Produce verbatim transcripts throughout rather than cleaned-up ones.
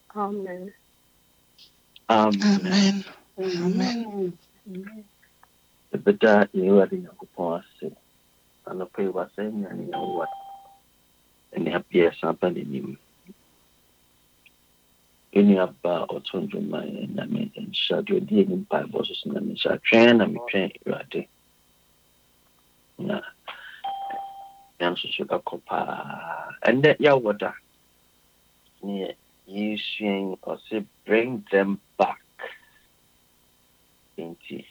Amen. Amen. Amen. Ebeda yewa de Nyankopɔn ase. Anɔpa yi wasa nya ne yawa. Ɛne abea sampa n'anim. Ɛne aba ɔto ndwoma yɛ nyame nhyira deɛ ɔdi anim mpaebɔ so so na menhyira twɛn na metwɛn Awurade. Na yan so so kakɔ paa. Ɛnɛ yɛwɔ da. Ne yɛsua ɔse bring them back. Nti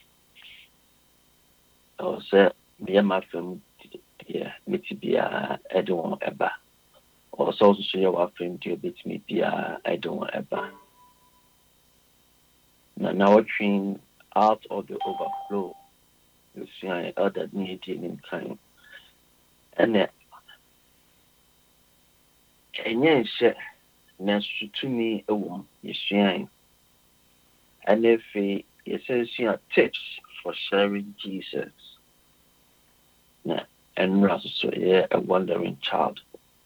ɔsɛ meyɛ m'afɛm deɛ meti biara ɛde wɔn ɛba. Ɔsɛ ɔso so yɛ w'afɛm deɛ obetumi biara ɛde wɔn ɛba. Na nawɔtwe out of the overflow yɛsua elder ne yɛdi anim kan. Ɛnɛ ɛnyɛ nhyɛ nanso tumi ɛwɔ mu yɛsua. Ɛnɛ afei yɛsɛ sua tips for sharing Jesus. Na ɛnura so yɛ a wandering child.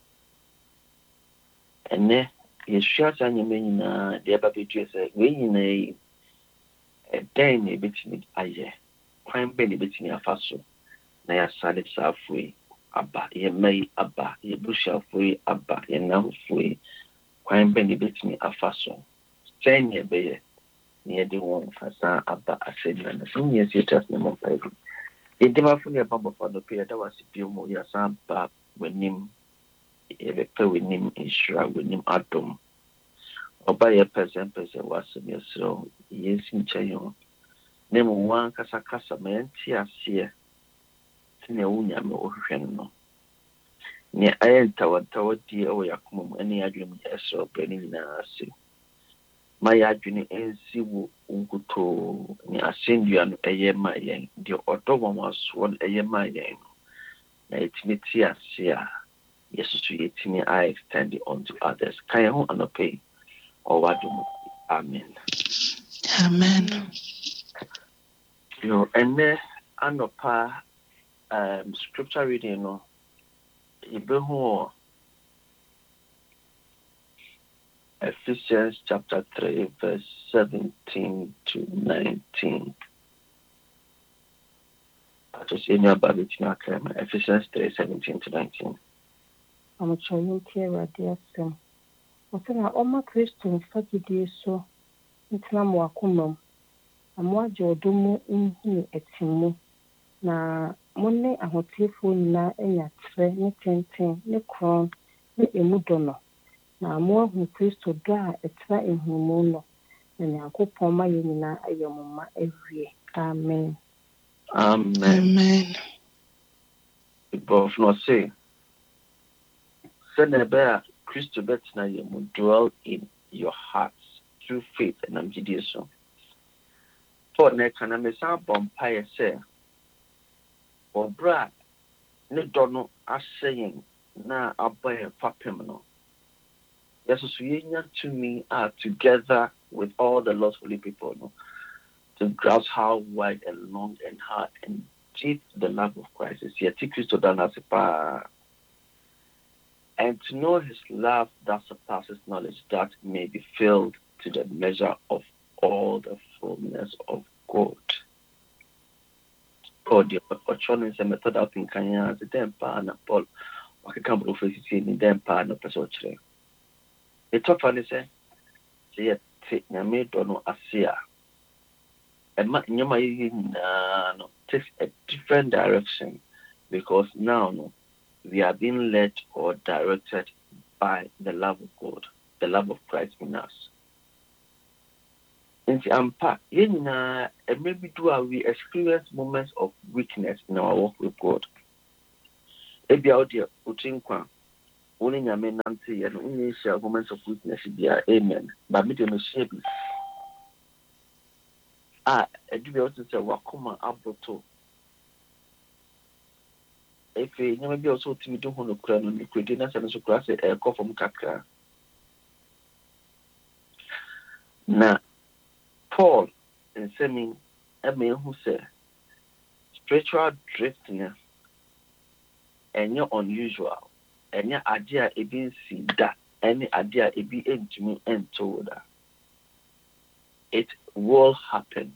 Ɛnɛ yɛsua saa nneɛma nyinaa deɛ ɛba bɛdua sɛ wei nyinaa yi ɛdɛn na ebetumi ayɛ, kwan bɛn na ebetumi afa so na yɛasade saa afo yi aba, yɛmma yi aba, yɛbusuafo yi aba, yɛnamfo yi, kwan bɛn na ebetumi afa so sɛn na ɛbɛyɛ na yɛde wɔn asan aba asɛnnua no so. Nyɛ sɛ yɛtas ne mmɔ mpae bi. Yɛdemafo ne yɛba bɔfa no pɛ yɛda wase bio mu yɛasan ba w'anim, yɛbɛpɛ w'anim nhyira, w'anim adom. Ọba yɛ pɛsɛmpɛsɛ w'asɛm yɛserɛ wo yɛnsi nkyɛn yɛn na mmom wankasakasa ma yɛnte aseɛ sɛnea wo nyame wohwehwɛ no no. Nea ayɛ ntawantawa die ɛwɔ yɛakoma mu ɛne yɛadwene mu yɛserɛ wo brɛ no nyinaa ase. Ma yɛadwene ɛnsi wo nkutoo ne asɛnnua no ɛyɛ ma yɛn, deɛ ɔdɔ wɔn asoɔ no ɛyɛ ma yɛn no, na yɛtumi te ase a yɛsoso yɛtumi a extend onto others. Ka yɛn ho anɔpa yi. Amen. Amen. You and then anopa um scripture reading no Ibehu Ephesians chapter three verse seventeen to nineteen. I just in your Bible Ephesians three seventeen to nineteen. I'm trying to hear some. Ọsana ọma Kristo mfa gidie so ntena mo akoma na mo agye ọdọ mu nhunu etimu na mo ne ahotiefo nyinaa anya trɛ ne tenten ne kron ne emu dɔ no na mo ahu Kristo dɔ a ɛtena ehumu no na Nyankopɔn ma yɛ nyinaa ayɛ mo ma awie. Amen. Amen. Amen. Both no say send a Christo betna you dwell in your hearts through faith and amjidiso. For next and I'm a sound bompire say, or bra, ne dono as saying, na abaya papimino. Yes, so you to me are together with all the lost holy people no, to grasp how wide and long and hard and deep the love of Christ is. Yet Christo done as a pa. And to know his love that surpasses knowledge, that may be filled to the measure of all the fullness of God. God, the opportunity is a method of in Kenya as a dempa and a Paul, or a camp of in the dempa and a person. The top one is a say, take Name Dono Asia. And Yama takes a different direction because now no. We are being led or directed by the love of God, the love of Christ in us. And maybe do we experience moments of weakness in our walk with God. Ebi out there, utinkwa, only nyame nante and only share moments of weakness. Amen. But me don't share. Ah, I do also say wakoma aboto. If you maybe also to me do hono kura no ni kwedi na sɛ so kura sɛ ɛkɔ fam kakra na Paul nsɛmi ɛmɛ ehu sɛ spiritual drift na ɛnyɛ unusual ɛnyɛ ade a ebi nsi da any idea it be into me and told her. It will happen.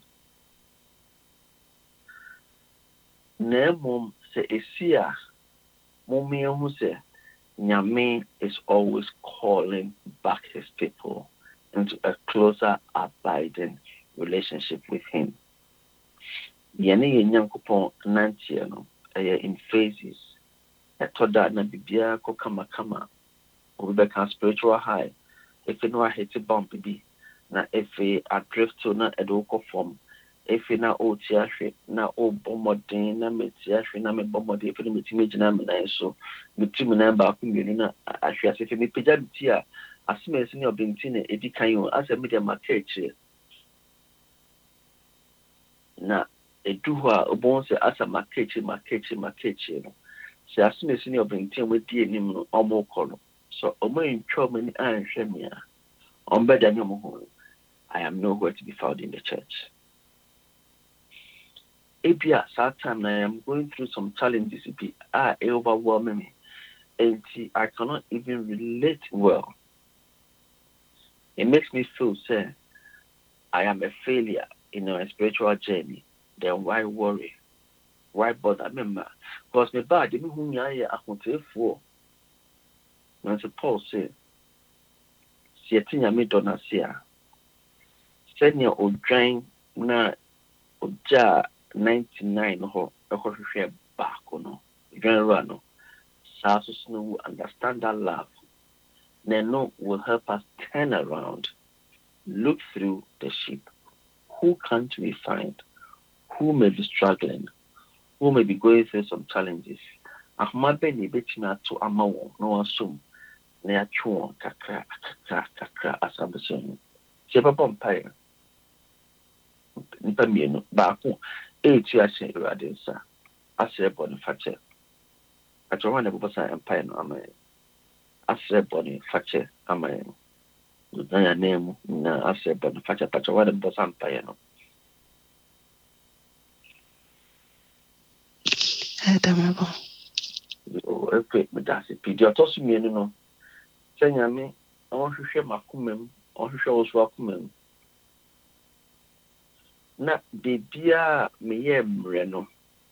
Nemum se esia mummy who say Nyame is always calling back his people into a closer abiding relationship with him. Yene ye nyankopon nantie no in phases. Etoda na bibia ko kama kama. We can spiritual high. If you know I hit a bump be na if a drift to na edoko form. If you na o tiahwe na o bomodin na me tiahwe na me bomodin if you me timi gina me na so me timi na ba ku mienu na ahwe ase me pija biti a asime ese ne obinti na edi kan yo ase me de market na edu ho a obon se asa market market market no se asime ese ne obinti we die nim no omo kolo so omo ntwa mani anhwe me a ombe da nyomo ho I am nowhere to be found in the church. Ebia, sometimes I am going through some challenges. It ah, overwhelming me, and I cannot even relate well. It makes me feel say I am a failure in a spiritual journey. Then why worry? Why bother? Remember, because my bad, even who I am, I want to for. When Paul said, "See, I think I made dona see. Send your old drain na oja." ninety-nine ho ehorhwe back no general no so no will understand that love then no will help us turn around, look through the sheep. Who can't we find? Who may be struggling? Who may be going through some challenges? Ahmabe ni betina to amawo no asum na atwo kakra kakra kakra asabeso. Se papa mpae nipa mienu baako eighty ase urade sa asre boni fache atwa na bo sa empire no amaye asre boni fache amaye na ya name na asre boni fache atwa na bo sa empire no Adamabo o efe me da se pidi otosu mienu no senya me on hwehwe makomam on hwehwe wo so akomam na bibia meye mre no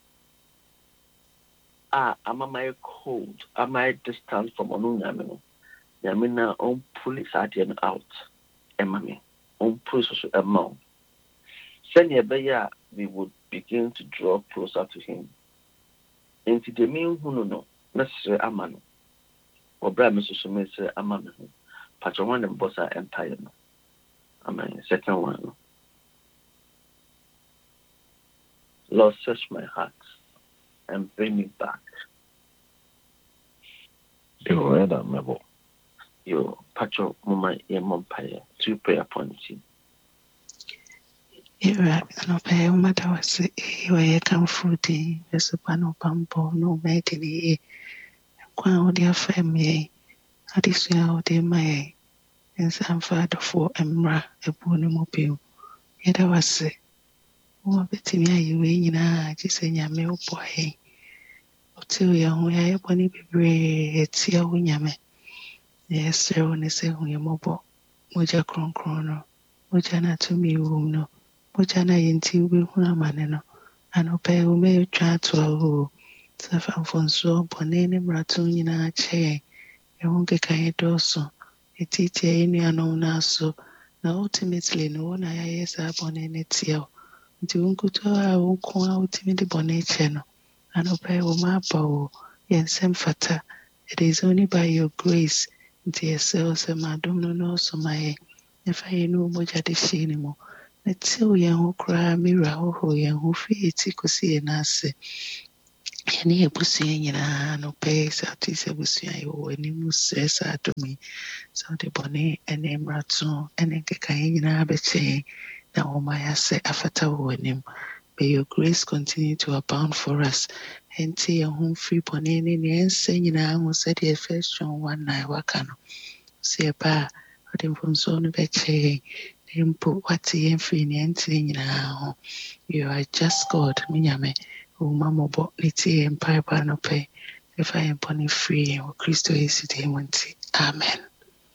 ah ama my cold am I distant from onu nyame no nyame na on police adian out emame on police so amount senya beya we would begin to draw closer to him into the mean hunu no mesre amano obra mesusu mesre amano patron and bossa empire no amen second one no. Lord, search my heart and bring me back. You read that, Mabo. You patcho mama ye mumpire two prayer points. Ira no pay umata was ewa ye come fruity vesupano pampo no maitini kwa odia family adisua ode mai and some father for emra ebunu mobile yeda was Uma betimi ayiwe nyina agise nyame oboe otu ya hu ya eboni bebre etia hu nyame yes sir one se hu ye mobo moja kronkron no moja na tumi wum no moja na yenti ube hu na mane no anope ume twa to ahu safa mfonso bone ne mratu nyina che e hu ke kan edoso etiti enu anom na so na ultimately no na ya yesa bone ne tia nti wonkuto a wonko a wotimi de bone che no anope wo ma ba wo yensem fata. It is only by your grace nti yesel se madom no no so mae nefa yenu moja de shini mo netil yen ho kra mira ho ho yen ho fi eti kosi enase yene ebusua nyina no pe sa ti se busua yo eni mu stress adomi so de bone ene mrato ene keka nyina beche na wo ma yase afata wo enim. May your grace continue to abound for us. Enti ya home free ponene ni ense nyina hu said the first John one nine wakano. Se ba odi mfumso no beche nimpo wati yemfree ni enti nyina ho. You are just God, minyame. Umamobo niti empire no pe. If I am pony free, Christo is the Amen.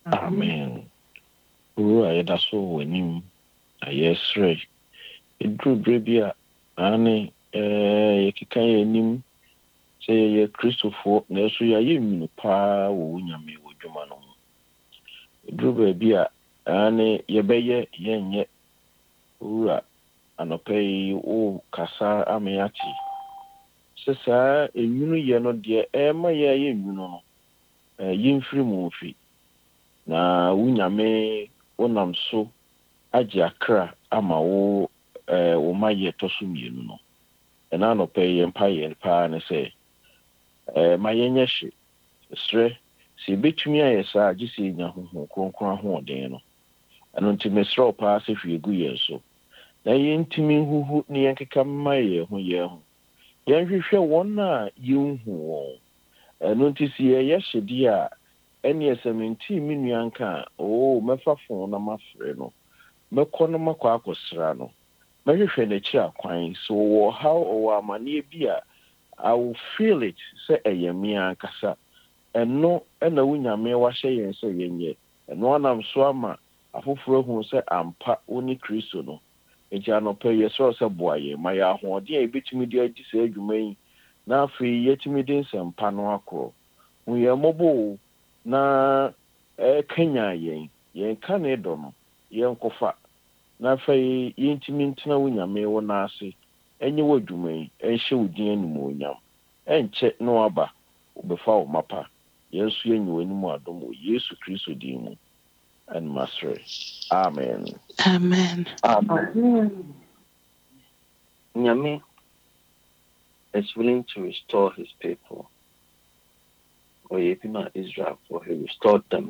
Amen. Owura yɛda so wɔ anim na yɛsrɛ ɛduru berɛ bi a ane yɛkeka yɛ anim sɛ yɛyɛ kristofoɔ na ɛso yɛayɛ nwunu paa wɔ wo nyame wɔ dwuma no ho. Ɛduru baabi a ane yɛbɛyɛ yɛnyɛ. Owura anɔpa yi wo kasa ama yɛate sɛ saa enwunu yɛ no deɛ ɛma yɛayɛ nwunu no yɛmfiri mu mfi na wo nyame wonam so agye akra ama wo wo ma yɛ tɔ so mmienu no. Ɛna anɔpa yi yɛmpa yɛn paa ne sɛ ma yɛnyɛ hye srɛ sɛ yɛbɛtumi ayɛ saa gye sɛ yɛnya honhom kronkron ahoɔden no. Ɛno nti mesrɛ wo paa sɛ hwɛ gu yɛn so na yɛntumi nhuhu ne yɛnkeka mma yɛn ho yɛn ho. Yɛnhwehwɛ wɔn a yɛnhu wɔn. Ɛno nti sɛ yɛyɛ hyedeɛ a ɛneɛ sɛ mentii me nua nka a oo mɛfa fon na mafrɛ no mɛkɔ no makɔ akɔsra no mɛhwehwɛ n'akyiri akwan so wɔ haw ɔwɔ amanneɛ bi a I will feel it sɛ ɛyɛ me ankasa. Ɛno ɛna wo nyame wahyɛ yɛn sɛ yɛnyɛ. Ɛno anam so ama afoforɔ hu sɛ ampa wo ne Kristo no. Enti anɔpa yɛsrɛ sɛ boa yɛn ma yɛ ahoɔden a yɛbɛtumi de adi saa adwuma yi na afei yɛtumi de nsɛmpa no akorɔ. Hu yɛn mmɔbɔ na ɛkanya yɛn yɛnka ne dɔ no yɛnkɔfa na afei yɛntumi ntena wo nyame wo n'ase ɛnyɛ wɔ adwuma yi ɛnhyɛ wo din animuonyam ɛnkyɛ na waba wobɛfa wo mapa yɛn nso yɛnyɛ w'anim adom wɔ Yesu Kristo din mu and masre. Amen. Amen. Amen. Nyame is willing to restore his people. Or Yepima Israel, for he restored them.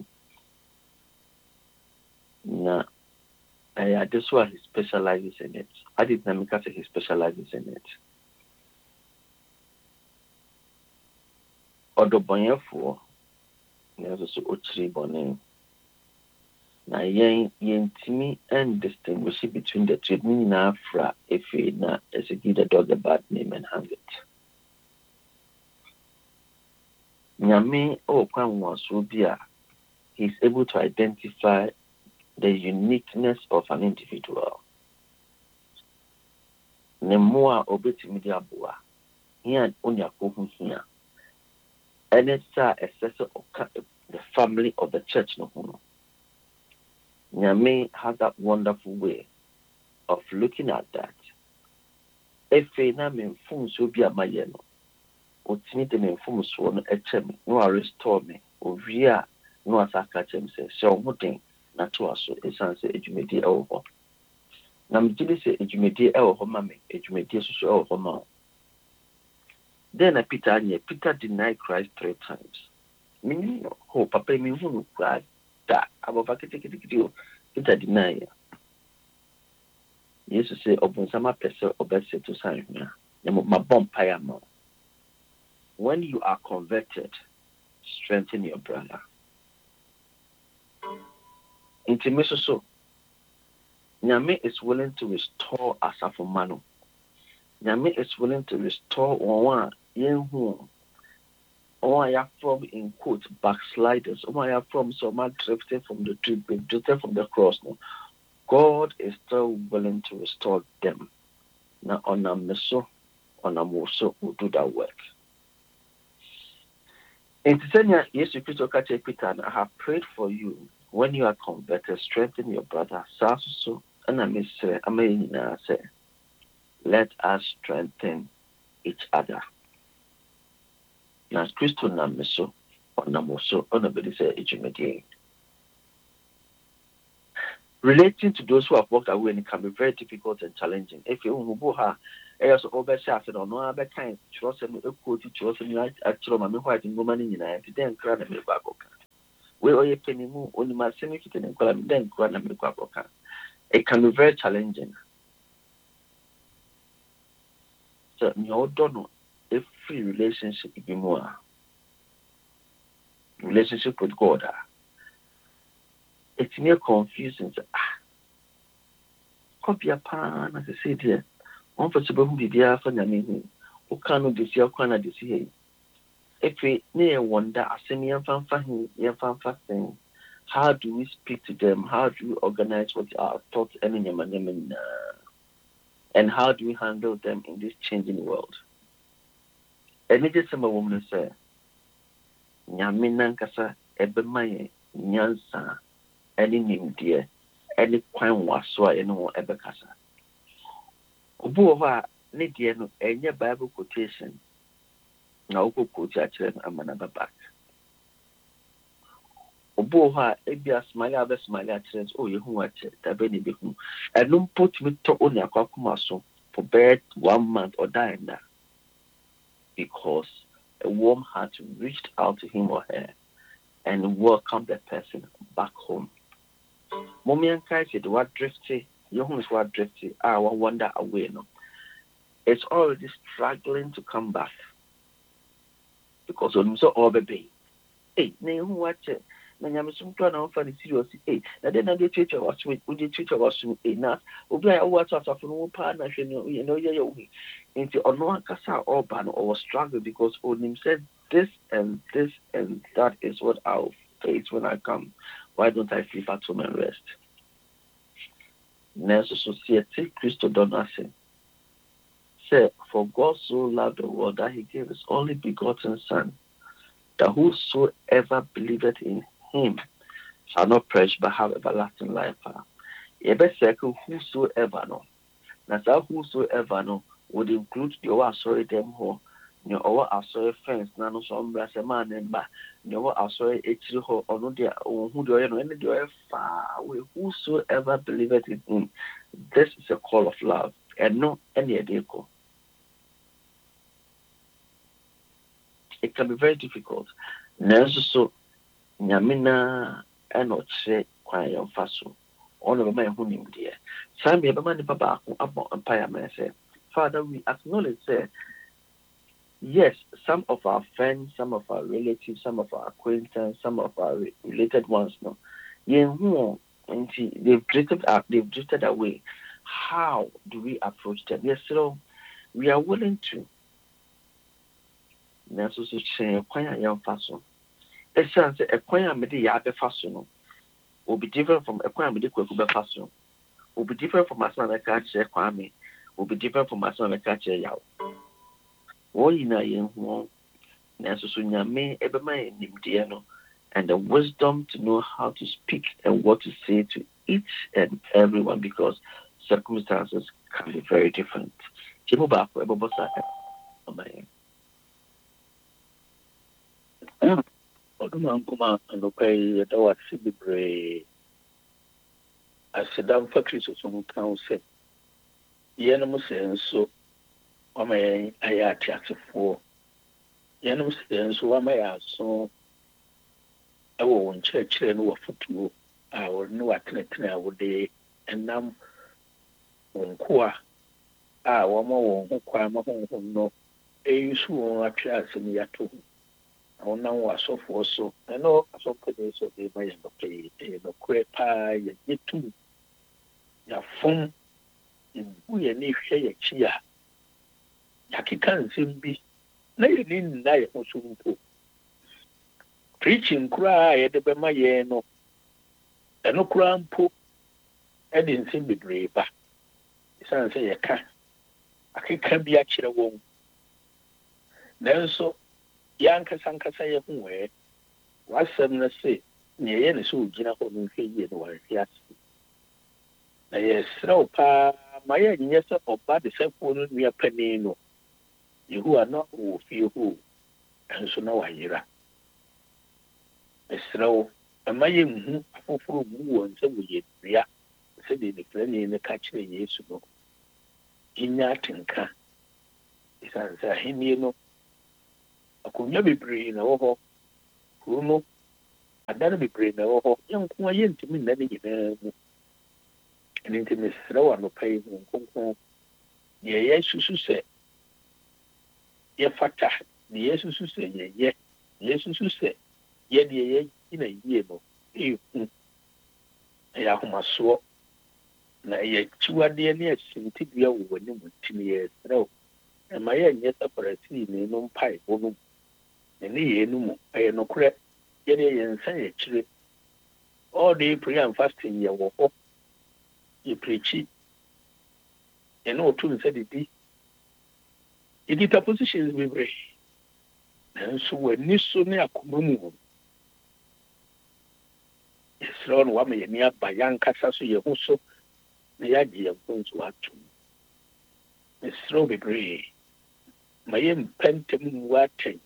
Now, uh, this why he specializes in it. I did not make say he specializes in it. Odo bonyefo, there's also ochri bonin. Na yen yentimi and distinguish between the two. Me na afra efe na esegi the dog a bad name and hang it. Nyame o kwan waso bia, he's able to identify the uniqueness of an individual. Ne moa obetimi dia boa. Here onya ko hu hia. And it's a assessor of the family of the church no ho. Nyame has that wonderful way of looking at that. Efe na memfum so bia maye no. Otimi de memfum so no echem no restore me. Ovia no asaka chem se se omuden na to aso esan se edwumedi e wo ho. Na mgide se edwumedi e wo ho ma me, edwumedi so so e wo ho ma. Then Peter anye Peter denied Christ three times. Meaning no ho papa mi hu no kwa da abova ketekete Peter deny. Jesus say obunsama pese obese to sign na ma bompire ma. When you are converted, strengthen your brother. Intimacy so. Nyame is willing to restore Asafo Manu. Nyame is willing to restore one yenhu. Or I have from in quote backsliders. Or I have from some drifted from the tree, drifted from the cross. No. God is still willing to restore them. Now on a meso, on a moso will do that work. In Tisania, yes, you Christo Kache Peter, I have prayed for you. When you are converted, strengthen your brother. So, and I may say, I may say, let us strengthen each other. Now, Christo na meso, on a moso, on a bedi say, ejumedi. Relating to those who have walked away, and it can be very difficult and challenging. If you have a so over shafted or no other kind, trust and a quote, trust and actual mammy white and woman in United, then cry and make back. We are a penny moon, only my significant and call them then cry and make back. It can be very challenging. So, you don't know if free relationship be more relationship with God. It's near confusing. Ah, copy a pan as I said here. One for Subaru be there for Namini, who cannot deceive Quana deceive. If we near wonder, a semi fan fan, your fan fasting, How do we speak to them? How do we organize what our thoughts and and how do we handle them in this changing world? And it is some woman say, Nyame nankasa ebema nyansa any nimdeɛ any kwan waso a ɛne ho ɛbɛkasa. Obu wɔ hɔ a ne deɛ no ɛnyɛ Bible quotation na wokɔ quote akyerɛ no ama n'aba back. Obu wɔ hɔ a ebi asomali abɛsomali akyerɛ nso o yehu akyerɛ dabe ne behu ɛno mpo tumi tɔ o ne akɔ akoma so for bed one month or die in that because a warm heart reached out to him or her and welcomed the person back home. Mommy and Kai said, what drifty, you is what drifty, I will wander away. No, it's already struggling to come back because when you saw all baby, hey, now who watch it? Now I'm some plan on for the serious, hey, now then I get teacher was with, would you teacher was a not, Obi, I watch out of no partner, you know, you know, you're into on one casa or ban or struggle because Onim said this and this and that is what I'll face when I come. Why don't I sleep at home and rest? Next society, Christo Donasi said, for God so loved the world that he gave his only begotten Son, that whosoever believeth in him shall not perish but have everlasting life. Ebe second whosoever no. Now that whosoever no would include the over sorry them ho, the over sorry friends, nano some brass a man and ba, the over sorry actually ho or no dear or who do I know any do far away whosoever believeth in him. This is a call of love and no any adeko. It can be very difficult. Nanso so nyamina eno che kwan yon faso. Ono be man hu nim de. Sam be man nipa ba ko abo empire man say, Father, we acknowledge that yes, some of our friends, some of our relatives, some of our acquaintances, some of our related ones, no, yen hu nti they've drifted up, they've drifted away. How do we approach them? Yes, so we are willing to. Nanso so che kwan yon faso. It sounds a kwan amede ya be faso no will be different from a kwan amede kwaku be faso. Will be different from asma na ka che kwame. Will be different from asma na ka che yawo. Wo yina yen ho nanso so nyame ebe ma nimde no and the wisdom to know how to speak and what to say to each and everyone because circumstances can be very different. Chimo ba ko ebe bosa amaye. Oduma nkuma anopai da wasi bibre asedam fa Kristo so kan se yenum se nso wama aya atiasefo yenum se nso wama ya so ewo won kyerɛkyerɛ no wafutuo a wor no watenetene a wode enam wonkoa a wama won ho kwa ma ho no eyisu won atwa asem yato ona wa sofo so eno asofo de so de ba yendo pe e no kwepa ya yetu ya fon ibu ye ni hwe ya chia ya kikan simbi na ye ni na ye osumpo preaching kura ye de be ma ye no eno kura mpo e de nsim bebre ba isan se ye ka akeka bi a kire won nanso yanka sankasa ye huwe wasem na se ne ye ne so gina ho no hwe ye no wan fiase na ye sraw pa ma ye nye se oba de se fo no nua pani no yehu ana o fie ho enso na wayira esraw ma ye hu afoforo bu won se wo ye nua se de ne krani ne ka kire Yesu no inya tinka isan sa hini no akonya bebre na wo ho kuno adana bebre na wo ho yanko aye ntimi na ne nyina mu ene ntimi srawa no pai mu konko ye yesusu se ye fata ne yesusu se ye ye yesusu se ye de ye ina yie no e hu ya homaso na ye chiwade ne asinti bia wo wani mu ntimi ye sraw e ma ye nye separate ne no pai wo no ne ye no mu aye no kure ye de ye nsa ye kire all day prayer and fasting ye wo ho ye preach and no to say the edita positions we break and so when ni so ne akoma mu Esra no wa me ni aba yankasa so ye ho so na ya gye yɛn so ato Esra bebree ma yɛ mpɛntɛm mu atɛn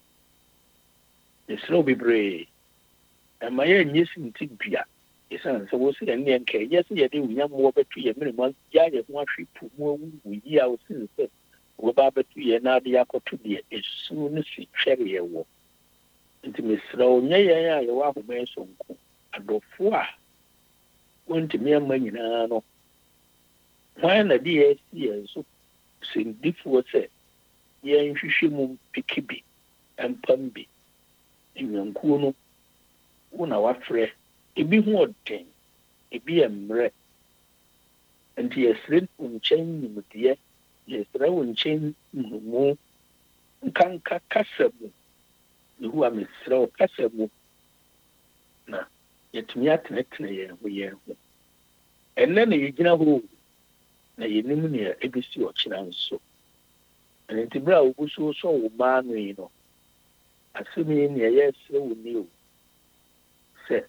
Esra bebree ma yɛ nyɛ sinti dua esan sɛ wo se yɛn ne nka yɛ se yɛ de unyammo bɛto yɛ mere ma ya yɛ ho ahwe pu mu awu yi a wo sin sɛ wo ba bɛto yɛ na de akɔto deɛ esu ne si twɛre yɛ wɔ nti mesra o nyɛ yɛn a yɛ wɔ ahoma so nko adɔfo a wɔntumi ama nyinaa no wɔn na de yɛ si yɛn so sindifoɔ sɛ yɛn hwehwɛ mu piki bi mpam bi nyankuo no wo na wafrɛ ebi ho ɔden ebi yɛ mmerɛ nti yɛsrɛ wo nkyɛn nimdeɛ yɛsrɛ wo nkyɛn nhumu nkanka kasa mu yehu a mesrɛ wo kasa mu na yɛtumi atenatena yɛn ho yɛn ho ɛnnɛ na yɛgyina hɔ na yɛnim nea ɛbɛsi ɔkyena nso ɛno nti berɛ a wobusuo sɔ wo maa no yi no asɛm yi nea yɛsrɛ wo ni o sɛ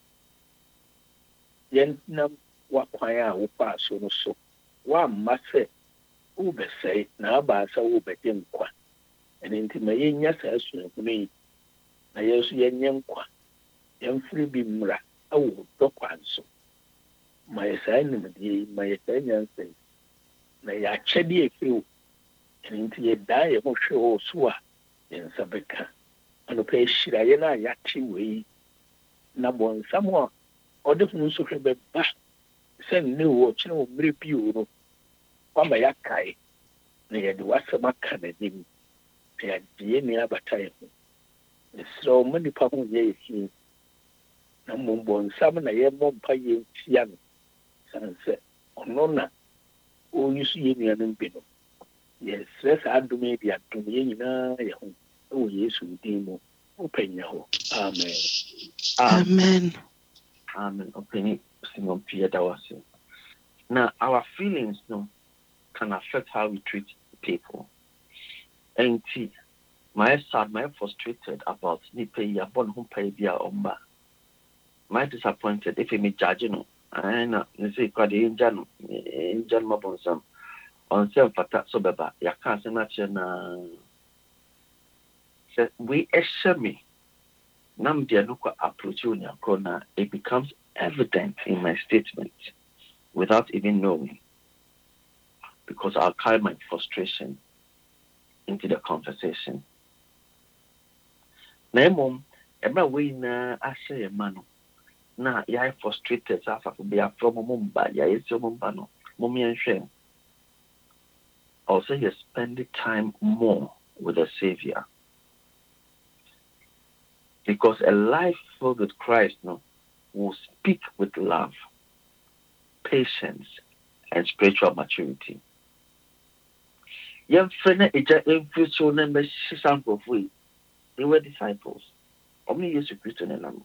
yɛnam wakwan a wopaa so no so woamma sɛ wobɛsɛe na abaa sɛ wobɛgye nkwa ɛno nti ma yɛnya saa suahunu yi na yɛn nso yɛnyɛ nkwa yɛmfiri bi mmra ɛwɔ dɔ kwan so ma yɛ saa nimdeɛ yi ma yɛ saa nyansa yi na yɛakyɛdeɛ ɛfiri wo ɛno nti yɛdaa yɛ ho hwɛ wɔ so a yɛn nsa bɛka anɔpa ahyira yɛn a yɛate wei na bɔnsam a ɔde ho nso hwɛ bɛba sɛ nne wɔ kyerɛ wɔ mmerɛ bio no wama yɛakae na yɛde w'asɛm aka n'anim na yɛagye ne abata yɛ ho mesrɛ wo ma nnipa ho nyɛ yɛ fi na mmom bɔnsam na yɛmmɔ mpa yɛntia no sane sɛ ɔno na ɔyi so yɛ nuanom bi no yɛsrɛ saa adom yi de adom yɛn nyinaa yɛ ho ɛwɔ yesu din mu wopɛnya hɔ amen Amen. Amen. Opini Simon Pierre Dawasi. Now, our feelings no, can affect how we treat people. And my sad, my frustrated about Nipe Yabon who pay via Omba. My disappointed if he me judge no. I know, you see, quite in Jan, in Jan Mabonsam. On self attack so beba, ya can't say much na. We assure me. Nam dianuka approach you corner, it becomes evident in my statement without even knowing, because I'll carry my frustration into the conversation. Na mom, every way na I say a man, na ya frustrated as I be a from Mumba, ya is your Mumbano, Mummy and shame. Also, you spend time more with the Savior. Because a life filled with Christ no, will speak with love, patience, and spiritual maturity. Young friend, they were disciples. Only Jesus Christ and them.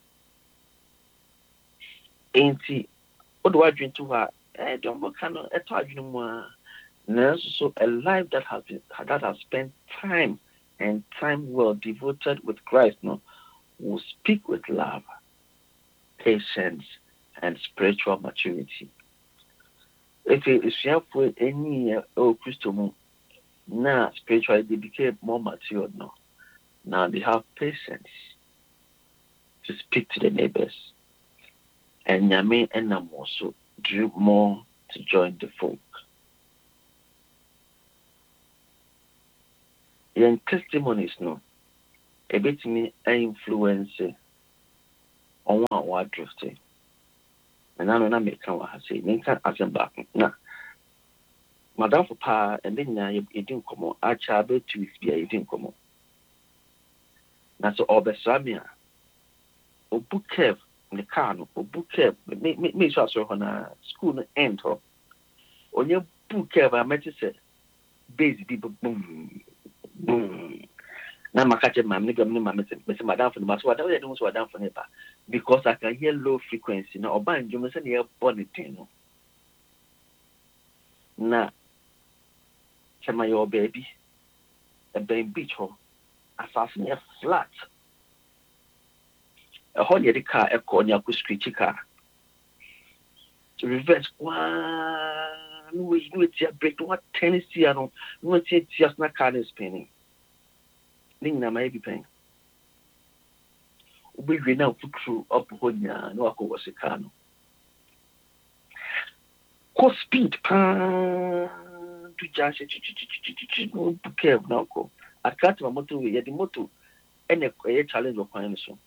Ain't he? What do I drink to her? I don't know. I told you more. So a life that has been, that has spent time and time well devoted with Christ no, will speak with love, patience, and spiritual maturity. If you have any oh Christian now spiritually they became more mature now. Now they have patience to speak to the neighbors. And Yame and Nam also drew more to join the folk. Young testimonies no. A bit me influence on one word drifting. And I don't know make what I say. Make that as a back. Now, Madame Papa, and then you didn't come on. I child to be a didn't come on. Now, so all the Samia or book cave in the car, or book cave, make sure so on a school end or on your book cave. I met you say, base people boom, boom. na makache mam ne gam ne mam se me se madam for ma so ada we dey so madam for ne ba because I can hear low frequency na oba njum se ne body tin no na chama your baby a baby beach ho assassin a flat a whole year car e ko nya ku screech car to reverse one we do it here break what Tennessee I don't no it just na car is spinning ning na may be pain we we now put through up honya no akọ was car no co speed pa to just no care now ko akati ma moto we the moto ene e challenge of kwan so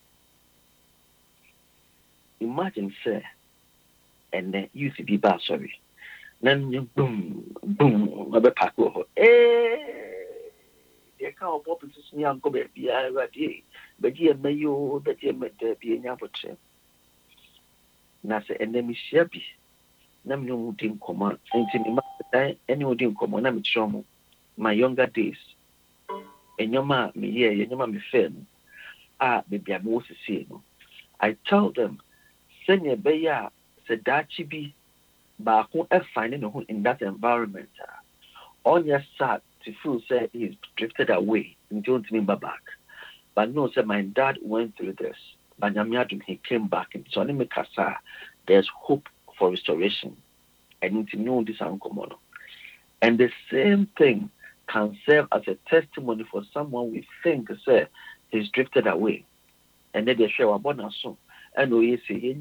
imagine say and then you see be sorry then you boom boom abe park ho eh they can't pop it to me and go be ya ready but ye mayo but ye met be nya botre na say enemy share bi na me no din command enti me ma dai any odin command na me chomo my younger days enyoma me ye enyoma me fen ah baby am wo sisi no I tell them send ye be ya se dachi bi ba ko e find no in that environment on your sad to feel say he's drifted away and don't remember back but no say my dad went through this but he came back and so there's hope for restoration. I need to know this uncommon. And the same thing can serve as a testimony for someone we think say he's drifted away. And then they share about us soon. And we say,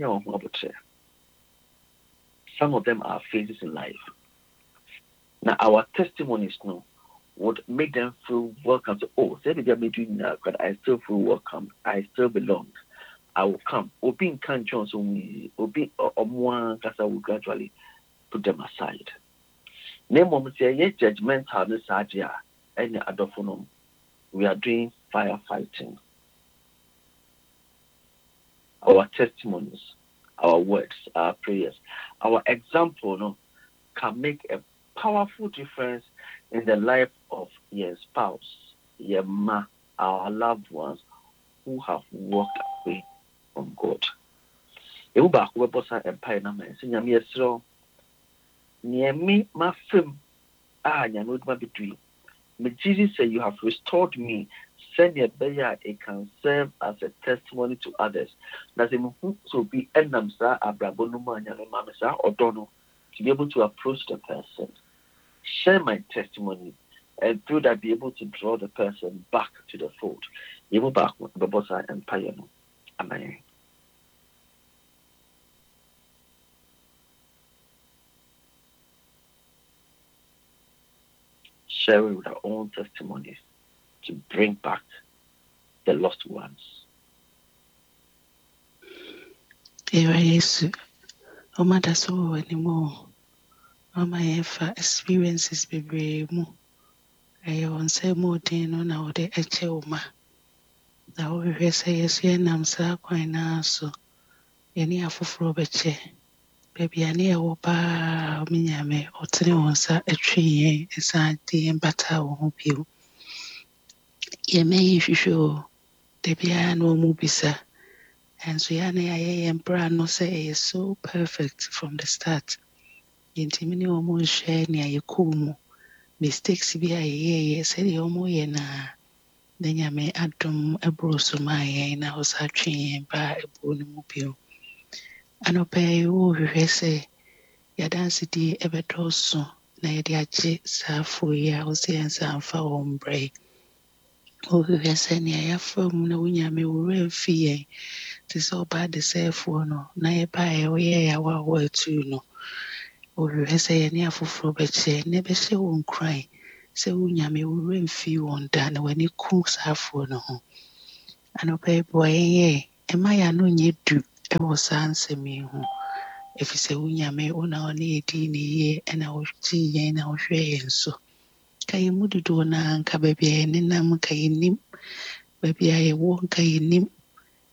some of them are phases in life. Now our testimonies now would make them feel welcome to oh, say they are doing now, but I still feel welcome. I still belong. I will come. Obi in can Jones only Obi or more because I will gradually put them aside. Name moment say ye judgmental this idea any adophonum. We are doing firefighting. Our testimonies, our words, our prayers, our example no, can make a powerful difference in the life of your spouse, your ma, our loved ones who have walked away from God. You back we boss empire na man. Say nyame esro. Nyame ma fem ah nyame oduma betui. Me Jesus say you have restored me. Send your beya it can serve as a testimony to others. That's him who so be enam sa abrabo no ma nyame ma sa odono to be able to approach the person. Share my testimony and through that be able to draw the person back to the fold. You back the boss empire. Amen. Sharing with our own testimonies to bring back the lost ones. Yes, oh, mother, so anymore. Oh, my experiences be brave. I won't say more than on our day at Choma. That we say, yes, and I'm so quite now. So, any of Robertche, baby, I near Opa, Minyame, or Tenonsa, a tree, a sandy and butter, hope you. Ye may if you show the piano mubisa, and so Yana and Brano say is so perfect from the start. Intimini omo share near Yakumu. Mistakes be a ye, said the Omo Yena. Then ya may addum a broso my and I was a tree and by a bone mobile. And obey you, we say, ya dance the ebetroso, na yadiachi, sa for ya, was the answer and for ombre. Oh, we say near from no yammy will fee. Tis all bad the self one, na by a way our word too no. Oh, we say near for Betche, never say won't cry. Say, Unyame will rain fee on done when you cooks have for no. And obey boy, ye, am I a no ye do? It was answer me. If you say Unyame, on our need ye, and I will see ye and I will share so. Kay mudu do na anka baby, and then I'm kay nim. Baby, I won't kay nim.